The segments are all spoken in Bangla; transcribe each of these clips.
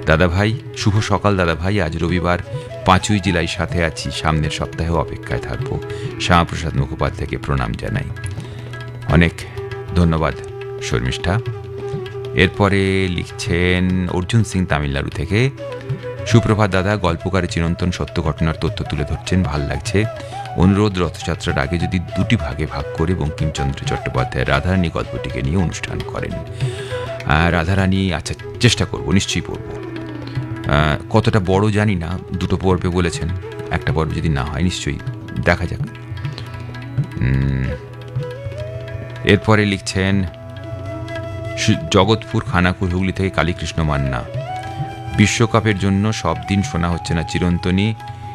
দাদাভাই, শুভ সকাল দাদাভাই। আজ রবিবার 5ই জুলাই, সাথে আছি, সামনের সপ্তাহেও অপেক্ষায় থাকব। শ্যামাপ্রসাদ মুখোপাধ্যায়কে প্রণাম জানাই। অনেক ধন্যবাদ শর্মিষ্ঠা। এরপরে লিখছেন অর্জুন সিং তামিলনাড়ু থেকে। সুপ্রভাত দাদা, গল্পকারে চিরন্তন সত্য ঘটনার তথ্য তুলে ধরছেন, ভাল লাগছে। অনুরোধ, রথযাত্রার আগে যদি দুটি ভাগে ভাগ করে বঙ্কিমচন্দ্র চট্টোপাধ্যায়ের রাধারানী গল্পটিকে নিয়ে অনুষ্ঠান করেন। রাধারানী, আচ্ছা চেষ্টা করব, নিশ্চয়ই পড়ব। কতটা বড় জানি না, দুটো পর্বে বলেছেন, একটা পর্বে যদি না হয় নিশ্চয়ই দেখা যাক। এরপরে লিখছেন জগৎপুর খানাকুল, হুগলি থেকে কালীকৃষ্ণ মান্না। বিশ্বকাপের জন্য সব দিন শোনা হচ্ছে না চিরন্তনী।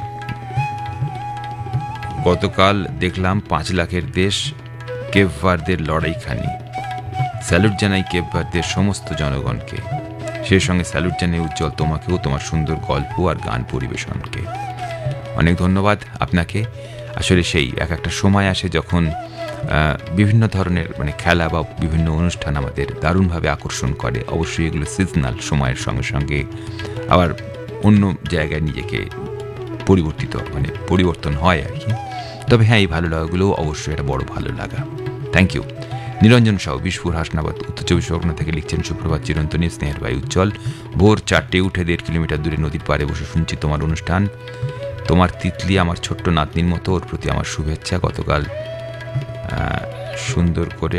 গতকাল দেখলাম 5 লাখের দেশ কেপ ভার্দের লড়াইখানি। স্যালুট জানাই কেপ ভার্দের সমস্ত জনগণকে। সেই সঙ্গে স্যালুট জানাই উজ্জ্বল তোমাকেও, তোমার সুন্দর গল্প আর গান পরিবেশনকে। অনেক ধন্যবাদ আপনাকে। আসলে সেই একটা সময় আসে যখন বিভিন্ন ধরনের খেলা বা বিভিন্ন অনুষ্ঠান আমাদের দারুণভাবে আকর্ষণ করে। অবশ্যই এগুলো সিজনাল, সময়ের সঙ্গে সঙ্গে আবার অন্য জায়গায় নিজেকে পরিবর্তন হয় আর কি। তবে হ্যাঁ, এই ভালো লাগাগুলো অবশ্যই একটা বড় ভালো লাগা। Thank you. নিরঞ্জন সাউ, বিশপুর হাসনাবাদ, উত্তর 24 পরগনা থেকে লিখছেন সুপ্রভাত চিরন্তনী, স্নেহের ভাই উজ্জ্বল। ভোর 4টে উঠে 1.5 কিলোমিটার দূরে নদীর পাড়ে বসে শুনছি তোমার অনুষ্ঠান। তোমার তিতলি আমার ছোট্ট নাতনির মতো, ওর প্রতি আমার শুভেচ্ছা। গতকাল সুন্দর করে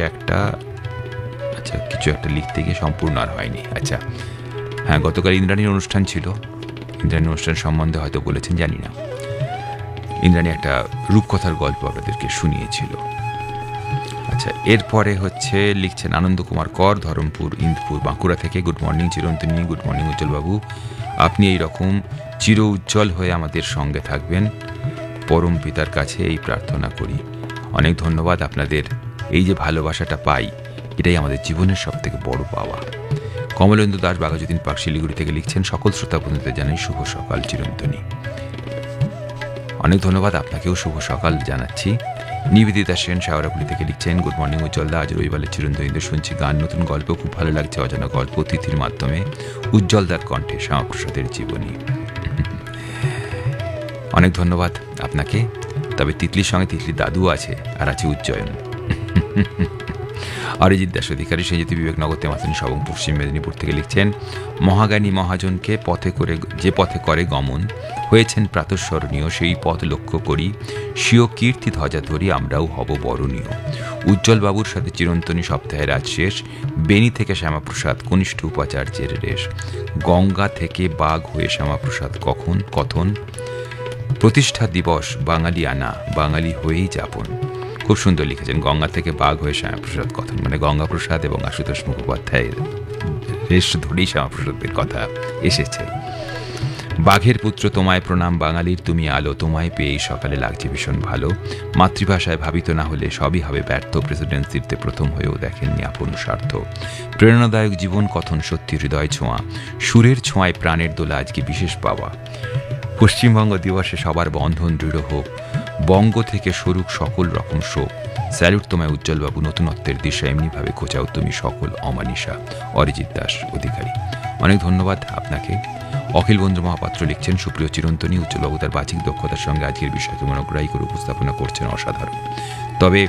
কিছু একটা লিখতে গিয়ে সম্পূর্ণ আর হয়নি। আচ্ছা হ্যাঁ, গতকাল ইন্দ্রাণীর অনুষ্ঠান ছিল। ইন্দ্রাণীর অনুষ্ঠান সম্বন্ধে হয়তো বলেছেন, জানি না। ইন্দ্রাণী একটা রূপকথার গল্প আপনাদেরকে শুনিয়েছিল। আচ্ছা, এরপরে লিখছেন আনন্দ কুমার কর, ধরমপুর, ইন্দপুর, বাঁকুড়া থেকে। Good morning চিরন্তনী, good morning উজ্জ্বলবাবু। আপনি এই রকম চির উজ্জ্বল হয়ে আমাদের সঙ্গে থাকবেন, পরম পিতার কাছে এই প্রার্থনা করি। অনেক ধন্যবাদ আপনাদের। এই যে ভালোবাসাটা পাই, এটাই আমাদের জীবনের সব থেকে বড় পাওয়া। কমলেন্দু দাস, বাঘাযতীন পার্ক, শিলিগুড়ি থেকে লিখছেন সকল শ্রোতা বন্ধুদের জানাই শুভ সকাল চিরন্তনী। অনেক ধন্যবাদ আপনাকেও শুভ সকাল জানাচ্ছি। নিবেদিতা সেন, শাওরাপুলি থেকে লিখছেন গুড মর্নিং উজ্জ্বলদা, আজ রবিবারের চিরন্তনীতে শুনছি গান, নতুন গল্প খুব ভালো লাগছে। অজানা গল্প তিথির মাধ্যমে উজ্জ্বলদার কণ্ঠে শ্যামাপ্রসাদের জীবনী। অনেক ধন্যবাদ আপনাকে। তবে তিতলির সঙ্গে তিতলির দাদু আছে, আর আছে উজ্জয়ন। অরিজিৎ দাস অধিকারী, সেজিত বিবেকনগর, তেমাথানি সবং, পশ্চিম মেদিনীপুর থেকে লিখছেন মহাজ্ঞানী মহাজনকে যে পথে করে গমন হয়েছেন প্রাতঃস্মরণীয়, সেই পথ লক্ষ্য করি স্বীয় কীর্তি ধ্বজা ধরি আমরাও হব বরণীয়। উজ্জ্বলবাবুর সাথে চিরন্তনী সপ্তাহের আজ শেষ। বেনি থেকে শ্যামাপ্রসাদ, কনিষ্ঠ উপাচার্যের রেশ। গঙ্গা থেকে বাঘ হয়ে শ্যামাপ্রসাদ কথন প্রতিষ্ঠা দিবস বাঙালি আনা, বাঙালি হয়েই যাপন। খুব সুন্দর লিখেছেন, গঙ্গা থেকে বাঘ হয়ে শ্যামাপ্রসাদ কথন, গঙ্গাপ্রসাদ এবং আশুতোষ মুখোপাধ্যায়ের রেশ ধরেই শ্যামাপ্রসাদের কথা এসেছে। বাঘের পুত্র তোমায় প্রণাম বাঙালির, তুমি আলো, তোমায় পেয়ে সকালে লাগছে ভীষণ ভালো। মাতৃভাষায় ভাবিত না হলে সবই হবে ব্যর্থ, প্রেসিডেন্সিতে প্রথম হয়েও দেখেননি আপন স্বার্থ। প্রেরণাদায়ক জীবন কথন, সত্যি হৃদয় ছোঁয়া, সুরের ছোঁয়ায় প্রাণের দোলা আজকে বিশেষ পাওয়া। পশ্চিমবঙ্গ দিবসে সবার বন্ধন দৃঢ় হোক, বঙ্গ থেকে সরুক সকল রকম শোক। স্যালুট তোমায় উজ্জ্বলবাবু, নতুনত্বের দিশা এমনিভাবে খোঁচাও তুমি সকল অমানিসা। অরিজিৎ দাস অধিকারী, অনেক ধন্যবাদ আপনাকে। অখিল বন্ধু মহাপাত্র লিখছেন সুপ্রিয় চিরন্তনী, উজ্জ্বলবাবু তার বাচিক দক্ষতার সঙ্গে আজকের বিষয়কে মনোগ্রাহী করে উপস্থাপনা করছেন অসাধারণ। তবে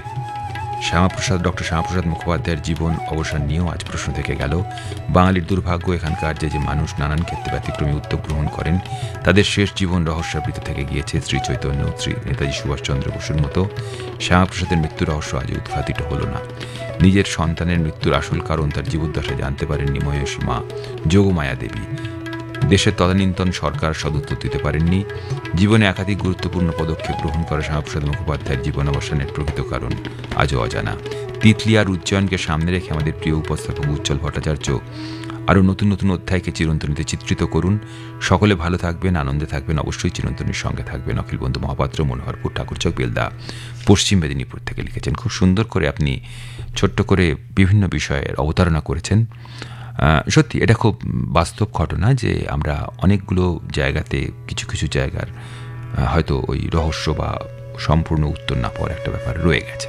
ডক্টর শ্যামাপ্রসাদ মুখোপাধ্যায়ের জীবন অবসান নিয়েও আজ প্রশ্ন থেকে গেল। বাঙালির দুর্ভাগ্য, এখানকার যে মানুষ নানান ক্ষেত্রে ব্যতিক্রমী উদ্যোগ গ্রহণ করেন, তাদের শেষ জীবন রহস্যাবৃত থেকে গিয়েছে। শ্রী চৈতন্য, শ্রী নেতাজি সুভাষচন্দ্র বসুর মতো শ্যামাপ্রসাদের মৃত্যু রহস্য আজ উদ্ঘাটিত হলো না। নিজের সন্তানের মৃত্যুর আসল কারণ তার জীবদ্দশায় জানতে পারেননি মহেশ মা যোগমায়া দেবী। দেশের তদানীন্তন সরকার সদুত্তর দিতে পারেননি। জীবনে একাধিক গুরুত্বপূর্ণ পদক্ষেপ গ্রহণ করে শ্যামাপ্রসাদ মুখোপাধ্যায়ের জীবনাবসানের প্রকৃত কারণ আজও অজানা। তিতলি আর উজ্জয়নকে সামনে রেখে আমাদের প্রিয় উপস্থাপক উজ্জ্বল ভট্টাচার্য আরও নতুন নতুন অধ্যায়কে চিরন্তনীতে চিত্রিত করুন। সকলে ভালো থাকবেন, আনন্দে থাকবেন, অবশ্যই চিরন্তনীর সঙ্গে থাকবেন। অখিল বন্ধু মহাপাত্র, মনোহরপুর, ঠাকুরচক, বেলদা, পশ্চিম মেদিনীপুর থেকে লিখেছেন। খুব সুন্দর করে আপনি ছোট্ট করে বিভিন্ন বিষয়ের অবতারণা করেছেন। সত্যি এটা খুব বাস্তব ঘটনা যে আমরা অনেকগুলো জায়গাতে কিছু কিছু জায়গার হয়তো ওই রহস্য বা সম্পূর্ণ উত্তর না পাওয়ার একটা ব্যাপার রয়ে গেছে।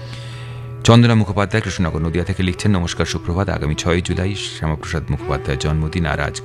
চন্দনা মুখোপাধ্যায় কৃষ্ণনগর নদিয়া থেকে লিখছেন নমস্কার সুপ্রভাত, আগামী 6 জুলাই শ্যামাপ্রসাদ মুখোপাধ্যায়ের জন্মদিন, আর আজ